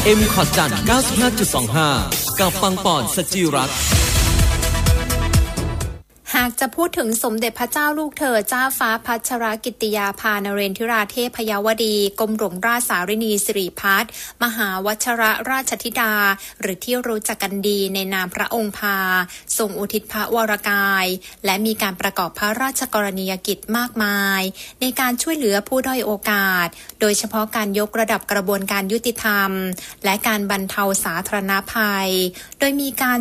M ขอดจันทร์ 95.25 กับปังปอนสจิรัตน์หากจะพูดถึงสมเด็จพระเจ้าลูกเธอเจ้าฟ้าพัชรกิติยาภานเรนทิราเทพยวดีกรมหลวงราชสารินีสิริพัฒน์มหาวชรราชธิดาหรือที่รู้จักกันดีในนามพระองค์พาทรงอุทิศพระวรกายและมีการประกอบพระราชกรณียกิจมากมายในการช่วยเหลือผู้ด้อยโอกาสโดยเฉพาะการยกระดับกระบวนการยุติธรรมและการบรรเทาสาธารณภัยโดยมีการ